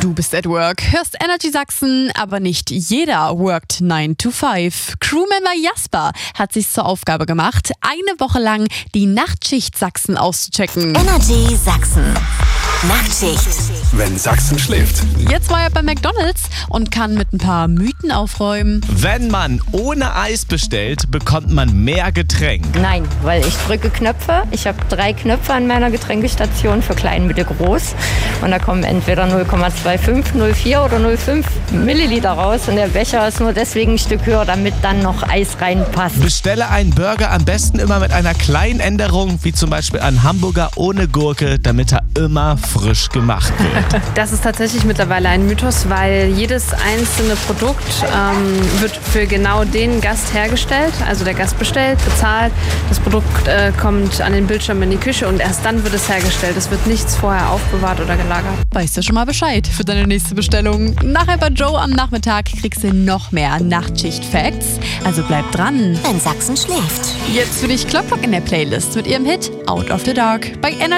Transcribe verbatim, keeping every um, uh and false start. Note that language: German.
Du bist at work, hörst Energy Sachsen, aber nicht jeder workt nine to five. Crewmember Jasper hat sich zur Aufgabe gemacht, eine Woche lang die Nachtschicht Sachsen auszuchecken. Energy Sachsen. Nachtschicht. Wenn Sachsen schläft. Jetzt war er bei McDonald's und kann mit ein paar Mythen aufräumen. Wenn man ohne Eis bestellt, bekommt man mehr Getränk. Nein, weil ich drücke Knöpfe. Ich habe drei Knöpfe an meiner Getränkestation für klein, mittel, groß. Und da kommen entweder null Komma fünfundzwanzig, null Komma vier oder null Komma fünf Milliliter raus. Und der Becher ist nur deswegen ein Stück höher, damit dann noch Eis reinpasst. Bestelle einen Burger am besten immer mit einer kleinen Änderung, wie zum Beispiel einen Hamburger ohne Gurke, damit er immer frisch gemacht wird. Das ist tatsächlich mittlerweile ein Mythos, weil jedes einzelne Produkt ähm, wird für genau den Gast hergestellt. Also der Gast bestellt, bezahlt, das Produkt äh, kommt an den Bildschirm in die Küche und erst dann wird es hergestellt. Es wird nichts vorher aufbewahrt oder gelagert. Weißt du schon mal Bescheid für deine nächste Bestellung? Nachher bei Joe am Nachmittag kriegst du noch mehr Nachtschicht-Facts. Also bleib dran. Wenn Sachsen schläft. Jetzt für dich Clockwork in der Playlist mit ihrem Hit Out of the Dark bei Energy.